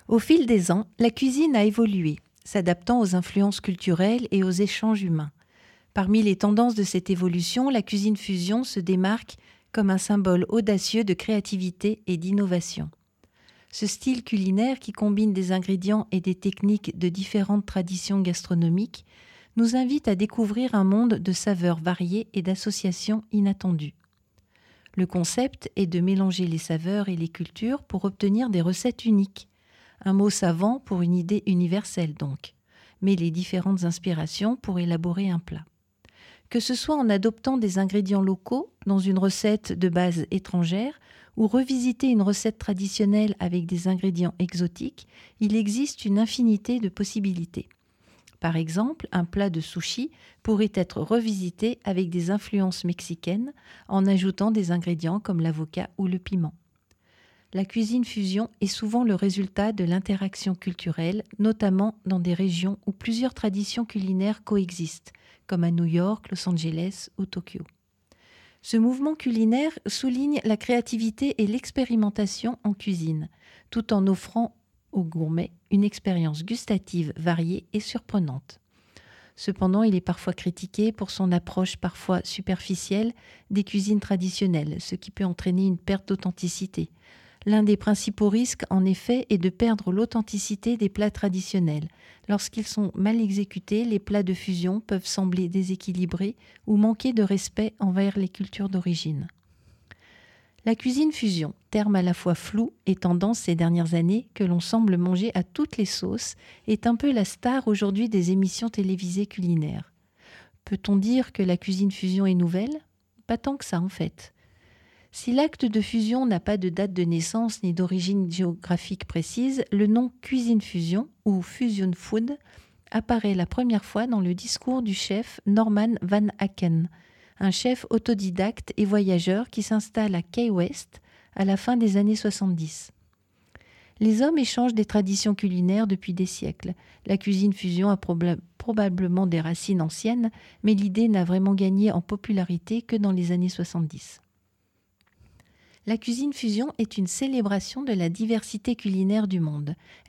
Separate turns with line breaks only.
Au fil des ans, la cuisine a évolué, s'adaptant aux influences culturelles et aux échanges humains. Parmi les tendances de cette évolution, la cuisine fusion se démarque comme un symbole audacieux de créativité et d'innovation. Ce style culinaire qui combine des ingrédients et des techniques de différentes traditions gastronomiques nous invite à découvrir un monde de saveurs variées et d'associations inattendues. Le concept est de mélanger les saveurs et les cultures pour obtenir des recettes uniques. Un mot savant pour une idée universelle donc, mais les différentes inspirations pour élaborer un plat. Que ce soit en adoptant des ingrédients locaux dans une recette de base étrangère ou revisiter une recette traditionnelle avec des ingrédients exotiques, il existe une infinité de possibilités. Par exemple, un plat de sushi pourrait être revisité avec des influences mexicaines en ajoutant des ingrédients comme l'avocat ou le piment. La cuisine fusion est souvent le résultat de l'interaction culturelle, notamment dans des régions où plusieurs traditions culinaires coexistent, comme à New York, Los Angeles ou Tokyo. Ce mouvement culinaire souligne la créativité et l'expérimentation en cuisine, tout en offrant aux gourmets une expérience gustative variée et surprenante. Cependant, il est parfois critiqué pour son approche parfois superficielle des cuisines traditionnelles, ce qui peut entraîner une perte d'authenticité. L'un des principaux risques, en effet, est de perdre l'authenticité des plats traditionnels. Lorsqu'ils sont mal exécutés, les plats de fusion peuvent sembler déséquilibrés ou manquer de respect envers les cultures d'origine. La cuisine fusion, terme à la fois flou et tendance ces dernières années que l'on semble manger à toutes les sauces, est un peu la star aujourd'hui des émissions télévisées culinaires. Peut-on dire que la cuisine fusion est nouvelle ? Pas tant que ça en fait. Si l'acte de fusion n'a pas de date de naissance ni d'origine géographique précise, le nom cuisine fusion ou fusion food apparaît la première fois dans le discours du chef Norman Van Aken, un chef autodidacte et voyageur qui s'installe à Key West à la fin des années 70. Les hommes échangent des traditions culinaires depuis des siècles. La cuisine fusion a probablement des racines anciennes, mais l'idée n'a vraiment gagné en popularité que dans les années 70. La cuisine fusion est une célébration de la diversité culinaire du monde.